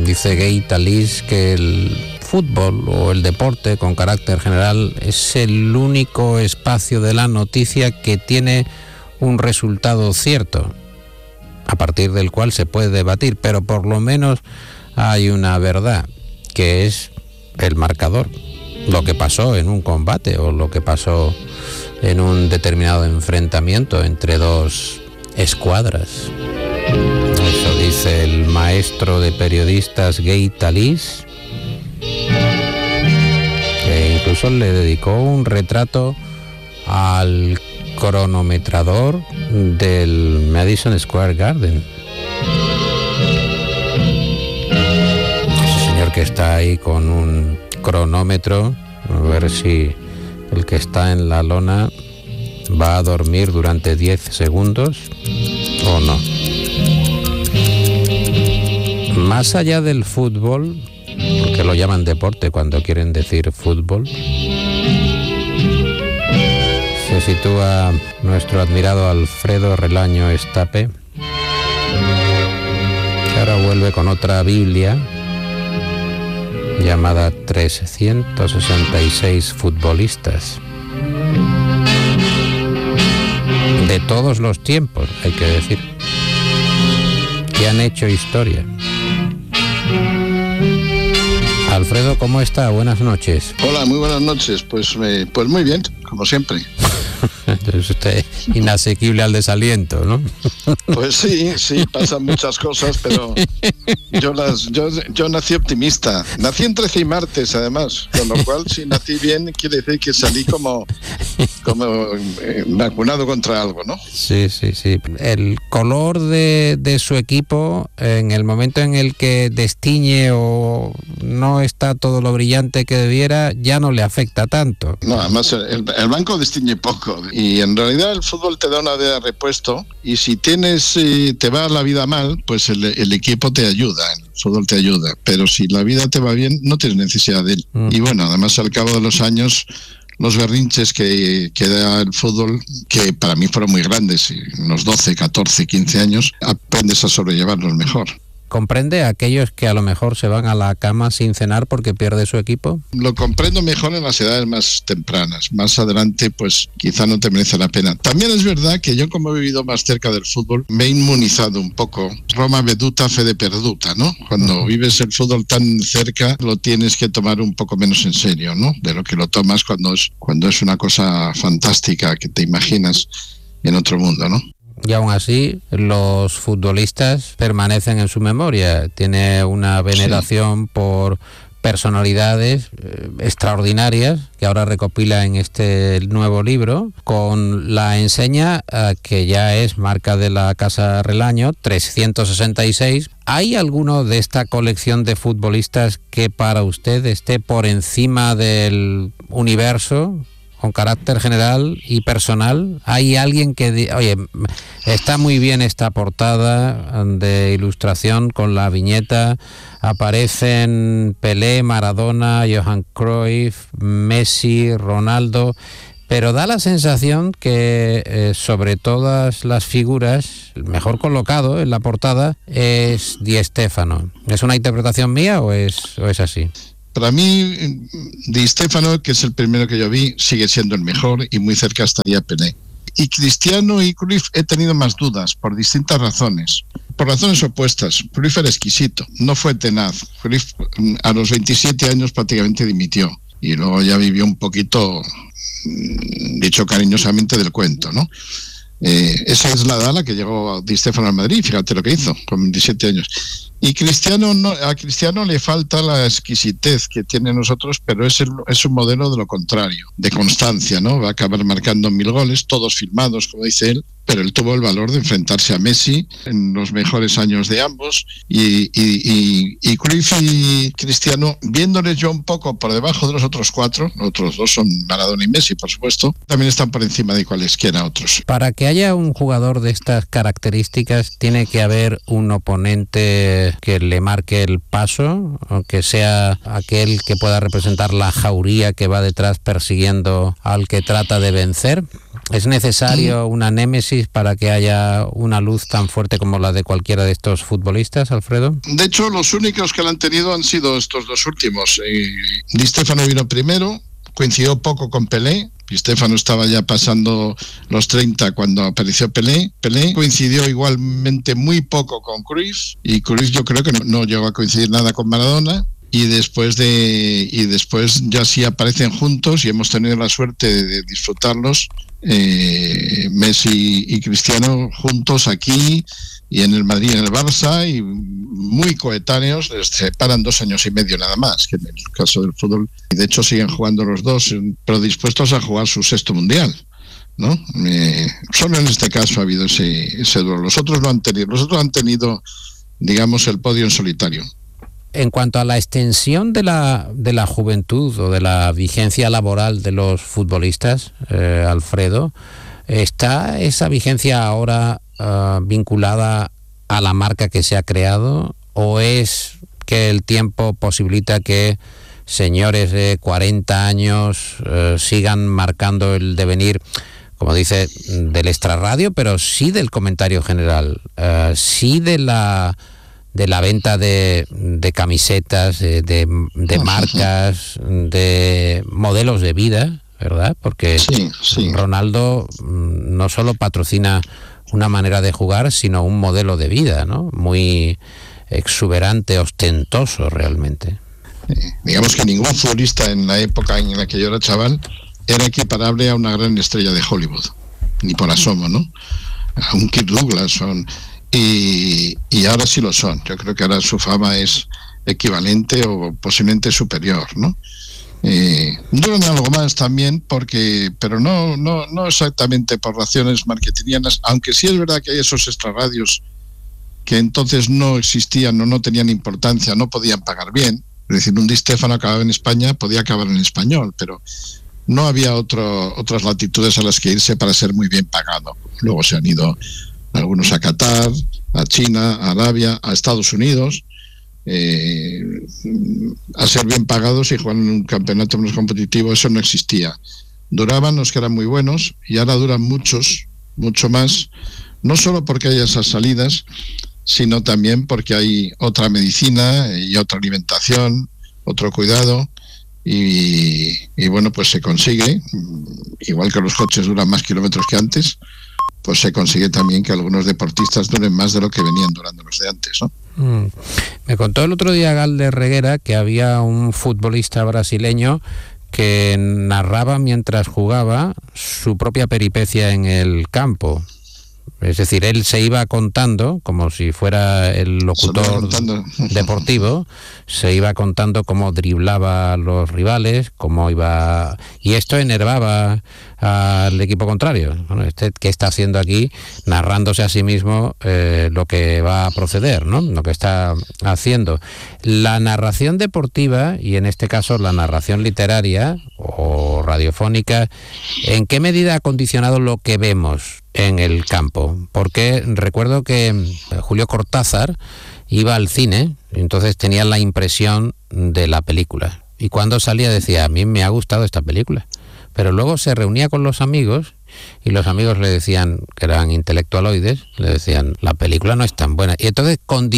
Dice Gay Talís que el fútbol o el deporte con carácter general es el único espacio de la noticia que tiene un resultado cierto, a partir del cual se puede debatir, pero por lo menos hay una verdad, que es el marcador, lo que pasó en un combate o lo que pasó en un determinado enfrentamiento entre dos escuadras. Eso dice el maestro de periodistas Gay Talís, que incluso le dedicó un retrato al cronometrador del Madison Square Garden. Ese señor que está ahí con un cronómetro, a ver si el que está en la lona va a dormir durante 10 segundos o no. Más allá del fútbol, porque lo llaman deporte cuando quieren decir fútbol, se sitúa nuestro admirado Alfredo Relaño Estape, que ahora vuelve con otra Biblia llamada 366 futbolistas de todos los tiempos, hay que decir, que han hecho historia. Alfredo, ¿cómo está? Buenas noches. Hola, muy buenas noches. Pues muy bien, como siempre. Es usted inasequible al desaliento, ¿no? Pues sí, pasan muchas cosas, pero yo nací optimista. Nací en 13 y martes, además, con lo cual, si nací bien, quiere decir que salí como vacunado contra algo, ¿no? Sí. El color de su equipo, en el momento en el que destiñe o no está todo lo brillante que debiera, ya no le afecta tanto. No, además, el blanco destiñe poco. Y en realidad el fútbol te da una de repuesto, y si te va la vida mal, pues el equipo te ayuda, el fútbol te ayuda, pero si la vida te va bien, no tienes necesidad de él. Y bueno, además al cabo de los años, los berrinches que da el fútbol, que para mí fueron muy grandes, unos 12, 14, 15 años, aprendes a sobrellevarlos mejor. ¿Comprende a aquellos que a lo mejor se van a la cama sin cenar porque pierde su equipo? Lo comprendo mejor en las edades más tempranas. Más adelante, pues quizá no te merece la pena. También es verdad que yo, como he vivido más cerca del fútbol, me he inmunizado un poco. Roma veduta, fede perduta, ¿no? Cuando vives el fútbol tan cerca, lo tienes que tomar un poco menos en serio, ¿no? De lo que lo tomas cuando es una cosa fantástica que te imaginas en otro mundo, ¿no? Y aún así, los futbolistas permanecen en su memoria. Tiene una veneración por personalidades extraordinarias que ahora recopila en este nuevo libro, con la enseña que ya es marca de la Casa Relaño, 366. ¿Hay alguno de esta colección de futbolistas que para usted esté por encima del universo, con carácter general y personal? ¿Hay alguien que oye, está muy bien esta portada de ilustración con la viñeta, aparecen Pelé, Maradona, Johan Cruyff, Messi, Ronaldo, pero da la sensación que sobre todas las figuras, el mejor colocado en la portada es Di Stéfano? ¿Es una interpretación mía o es así? Para mí, Di Stéfano, que es el primero que yo vi, sigue siendo el mejor, y muy cerca estaría Pelé. Y Cristiano y Cruyff he tenido más dudas por distintas razones. Por razones opuestas. Cruyff era exquisito, no fue tenaz. Cruyff a los 27 años prácticamente dimitió, y luego ya vivió un poquito, dicho cariñosamente, del cuento, ¿no? Esa es la edad a la que llegó Di Stéfano al Madrid, fíjate lo que hizo, con 27 años. Y a Cristiano le falta la exquisitez que tiene nosotros, pero es un modelo de lo contrario, de constancia, ¿no? Va a acabar marcando 1000 goles, todos firmados, como dice él, pero él tuvo el valor de enfrentarse a Messi en los mejores años de ambos, y Cruyff y Cristiano, viéndoles yo un poco por debajo de los otros cuatro, los otros dos son Maradona y Messi, por supuesto, también están por encima de cualesquiera otros. Para que haya un jugador de estas características, tiene que haber un oponente que le marque el paso, aunque sea aquel que pueda representar la jauría que va detrás persiguiendo al que trata de vencer. ¿Es necesario una némesis para que haya una luz tan fuerte como la de cualquiera de estos futbolistas, Alfredo? De hecho, los únicos que la han tenido han sido estos dos últimos. Di Stéfano vino primero, coincidió poco con Pelé. Di Stéfano estaba ya pasando los 30 cuando apareció Pelé. Pelé coincidió igualmente muy poco con Cruyff, y Cruyff yo creo que no llegó a coincidir nada con Maradona. Y después ya sí aparecen juntos, y hemos tenido la suerte de disfrutarlos, Messi y Cristiano juntos aquí y en el Madrid y en el Barça, y muy coetáneos. Les separan 2 años y medio nada más, que en el caso del fútbol. Y de hecho siguen jugando los dos, pero dispuestos a jugar su 6º mundial, ¿no? Solo en este caso ha habido ese duelo. Los otros lo han tenido. Los otros han tenido, digamos, el podio en solitario. En cuanto a la extensión de la juventud o de la vigencia laboral de los futbolistas, Alfredo, ¿está esa vigencia ahora vinculada a la marca que se ha creado, o es que el tiempo posibilita que señores de 40 años sigan marcando el devenir, como dice, del extrarradio, pero sí del comentario general, sí de la venta de camisetas, de marcas, de modelos de vida, ¿verdad? Porque sí. Ronaldo no solo patrocina una manera de jugar, sino un modelo de vida, ¿no? Muy exuberante, ostentoso realmente. Digamos que ningún futbolista en la época en la que yo era chaval era equiparable a una gran estrella de Hollywood, ni por asomo, ¿no? A un Kirk Douglas, y ahora sí lo son. Yo creo que ahora su fama es equivalente o posiblemente superior, ¿no? Duran algo más también, pero no exactamente por razones marketingianas, aunque sí es verdad que hay esos extrarradios que entonces no existían o no tenían importancia, no podían pagar bien. Es decir, un Di Stéfano acababa en España, podía acabar en español, pero no había otras latitudes a las que irse para ser muy bien pagado. Luego se han ido algunos a Qatar, a China, a Arabia, a Estados Unidos, a ser bien pagados y jugar en un campeonato menos competitivo. Eso no existía. Duraban los que eran muy buenos, y ahora duran mucho más, no solo porque hay esas salidas, sino también porque hay otra medicina y otra alimentación, otro cuidado, y bueno, pues se consigue, igual que los coches duran más kilómetros que antes, pues se consigue también que algunos deportistas duren más de lo que venían durando los de antes, ¿no? Me contó el otro día Galder Reguera que había un futbolista brasileño que narraba mientras jugaba su propia peripecia en el campo. Es decir, él se iba contando, como si fuera el locutor deportivo, se iba contando cómo driblaba a los rivales, cómo iba... Y esto enervaba al equipo contrario. Bueno, ¿qué está haciendo aquí? Narrándose a sí mismo lo que va a proceder, ¿no? Lo que está haciendo. La narración deportiva, y en este caso la narración literaria o radiofónica, ¿en qué medida ha condicionado lo que vemos en el campo? Porque recuerdo que Julio Cortázar iba al cine, entonces tenía la impresión de la película, y cuando salía decía: a mí me ha gustado esta película, pero luego se reunía con los amigos y los amigos le decían, que eran intelectualoides, le decían: la película no es tan buena, y entonces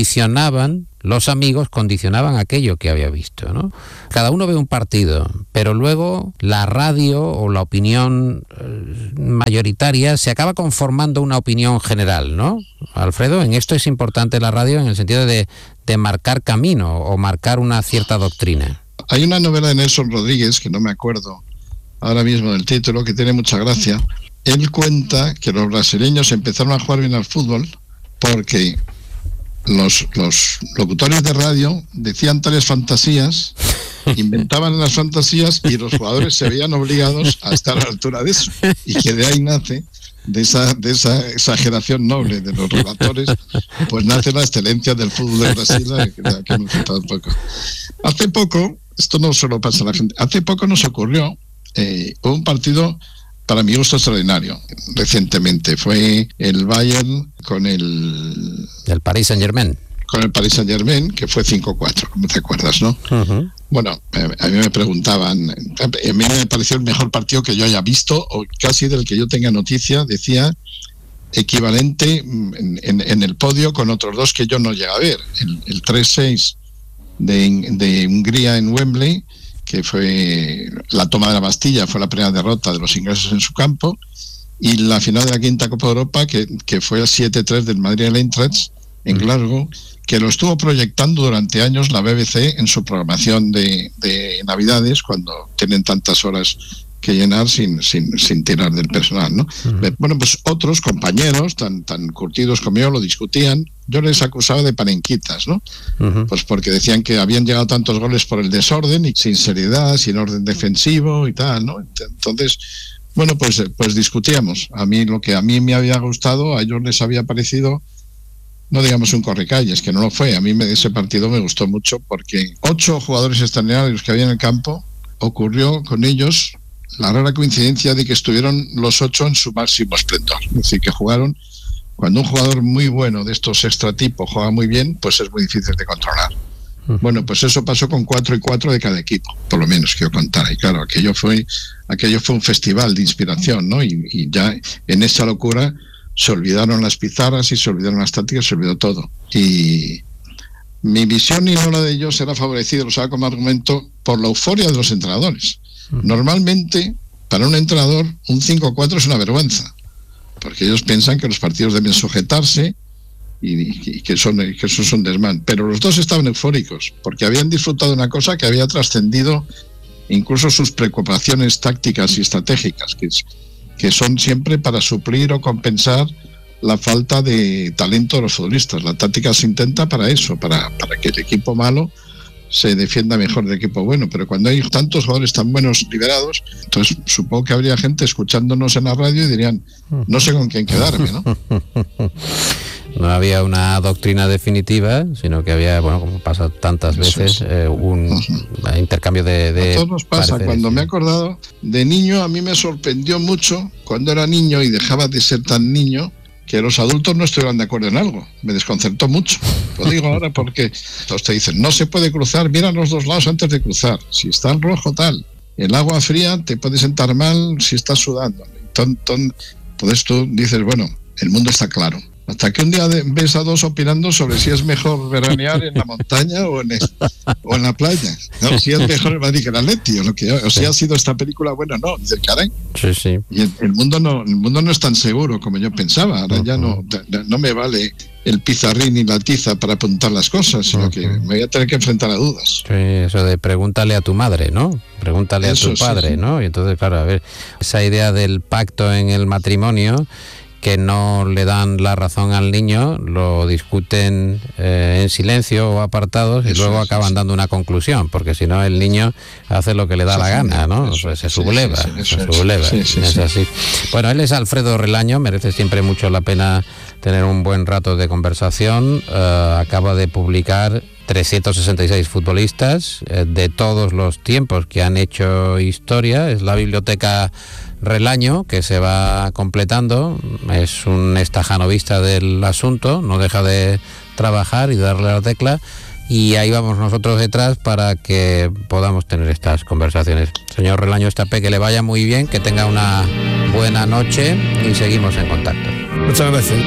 los amigos condicionaban aquello que había visto, ¿no? Cada uno ve un partido, pero luego la radio o la opinión mayoritaria se acaba conformando una opinión general, ¿no? Alfredo, en esto es importante la radio en el sentido de marcar camino o marcar una cierta doctrina. Hay una novela de Nelson Rodríguez, que no me acuerdo ahora mismo del título, que tiene mucha gracia. Él cuenta que los brasileños empezaron a jugar bien al fútbol porque los locutores de radio decían tales fantasías, inventaban las fantasías, y los jugadores se veían obligados a estar a la altura de eso, y que de ahí nace, de esa exageración noble de los relatores, pues nace la excelencia del fútbol de Brasil, que hemos citado un poco. Hace poco, esto no solo pasa a la gente, hace poco nos ocurrió un partido para mi gusto extraordinario. Recientemente fue el Bayern con el Paris Saint-Germain. con el Paris Saint-Germain, que fue 5-4, como te acuerdas, ¿no? Uh-huh. Bueno, a mí me preguntaban, a mí me pareció el mejor partido que yo haya visto, o casi del que yo tenga noticia, decía, equivalente en el podio con otros dos que yo no llegué a ver. El 3-6 de Hungría en Wembley, que fue la toma de la Bastilla, fue la primera derrota de los ingleses en su campo, y la final de la quinta Copa de Europa, que fue el 7-3 del Madrid Eintracht en Glasgow, que lo estuvo proyectando durante años la BBC en su programación de Navidades, cuando tienen tantas horas que llenar sin tirar del personal, ¿no? Uh-huh. Bueno, pues otros compañeros tan curtidos como yo lo discutían. Yo les acusaba de panenquitas, ¿no? Uh-huh. Pues porque decían que habían llegado tantos goles por el desorden y sin seriedad, sin orden defensivo y tal, ¿no? Entonces, bueno, pues discutíamos. A mí lo que a mí me había gustado, a ellos les había parecido, no digamos un correcalles, que no lo fue. A mí ese partido me gustó mucho porque 8 jugadores extraordinarios que había en el campo, ocurrió con ellos la rara coincidencia de que estuvieron los 8 en su máximo esplendor. Es decir, que jugaron, cuando un jugador muy bueno de estos extratipos juega muy bien, pues es muy difícil de controlar. Bueno, pues eso pasó con 4 y 4 de cada equipo, por lo menos que yo contara. Y claro, aquello fue un festival de inspiración, ¿no? Y ya en esa locura se olvidaron las pizarras y se olvidaron las tácticas, se olvidó todo. Y mi visión y no la de ellos era favorecida, lo usaba como argumento, por la euforia de los entrenadores. Normalmente, para un entrenador, un 5-4 es una vergüenza, porque ellos piensan que los partidos deben sujetarse y que eso es un desmán. Pero los dos estaban eufóricos, porque habían disfrutado de una cosa que había trascendido incluso sus preocupaciones tácticas y estratégicas, que son siempre para suplir o compensar la falta de talento de los futbolistas. La táctica se intenta para eso, para que el equipo malo se defienda mejor del equipo bueno, pero cuando hay tantos jugadores tan buenos liberados, entonces supongo que habría gente escuchándonos en la radio y dirían, no sé con quién quedarme, ¿no? No había una doctrina definitiva, sino que había, bueno, como pasa tantas veces, un intercambio de a todos nos pasa. Pareceres. Cuando me he acordado de niño, a mí me sorprendió mucho cuando era niño y dejaba de ser tan niño, que los adultos no estuvieran de acuerdo en algo. Me desconcertó mucho. Lo digo ahora porque todos te dicen, no se puede cruzar, mira los dos lados antes de cruzar. Si está en rojo, tal. El agua fría te puede sentar mal si estás sudando. Entonces tú dices, bueno, el mundo está claro. Hasta que un día ves a dos opinando sobre si es mejor veranear en la montaña o en la playa. No, si es mejor el Madrid que el Atleti, o si ha sido esta película buena, no. Dice, caray. Sí. Y el mundo no es tan seguro como yo pensaba. Ahora ya no me vale el pizarrín y la tiza para apuntar las cosas, sino que me voy a tener que enfrentar a dudas. Sí, eso de pregúntale a tu madre, ¿no? Pregúntale eso, a tu padre, sí. ¿No? Y entonces, claro, a ver, esa idea del pacto en el matrimonio, que no le dan la razón al niño, lo discuten en silencio o apartados y luego acaban dando una conclusión, porque si no el niño hace lo que le da la gana, ¿no? Se subleva, es así. Bueno, él es Alfredo Relaño, merece siempre mucho la pena tener un buen rato de conversación. Acaba de publicar 366 futbolistas de todos los tiempos que han hecho historia. Es la biblioteca Relaño, que se va completando. Es un estajanovista del asunto, no deja de trabajar y darle a la tecla, y ahí vamos nosotros detrás para que podamos tener estas conversaciones. Señor Relaño Estapé, que le vaya muy bien, que tenga una buena noche y seguimos en contacto. Muchas gracias.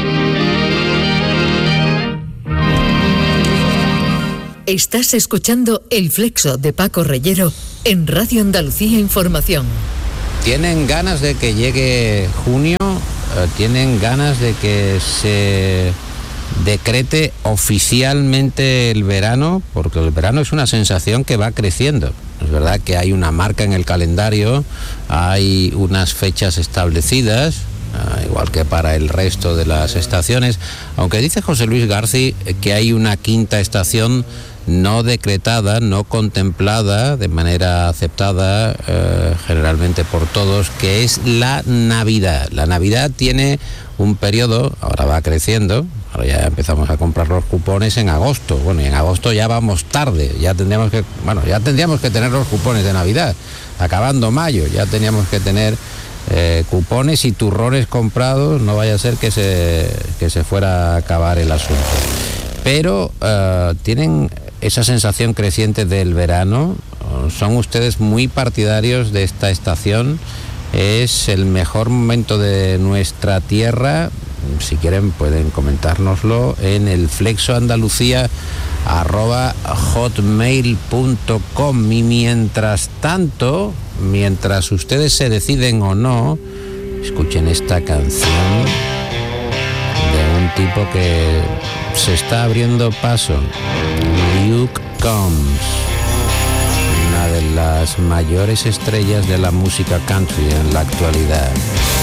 Estás escuchando El Flexo de Paco Reyero en Radio Andalucía Información. ¿Tienen ganas de que llegue junio? ¿Tienen ganas de que se decrete oficialmente el verano? Porque el verano es una sensación que va creciendo. Es verdad que hay una marca en el calendario, hay unas fechas establecidas, igual que para el resto de las estaciones, aunque dice José Luis García que hay una quinta estación no decretada, no contemplada de manera aceptada generalmente por todos, que es la Navidad. La Navidad tiene un periodo, ahora va creciendo, ahora ya empezamos a comprar los cupones en agosto. Bueno, y en agosto ya vamos tarde, ya tendríamos que tener los cupones de Navidad. Acabando mayo ya teníamos que tener cupones y turrones comprados, no vaya a ser que se fuera a acabar el asunto. pero tienen esa sensación creciente del verano. Son ustedes muy partidarios de esta estación. Es el mejor momento de nuestra tierra. Si quieren pueden comentárnoslo en el flexoandalucía@hotmail.com. Y mientras tanto, mientras ustedes se deciden o no, escuchen esta canción de un tipo que se está abriendo paso, Luke Combs, una de las mayores estrellas de la música country en la actualidad.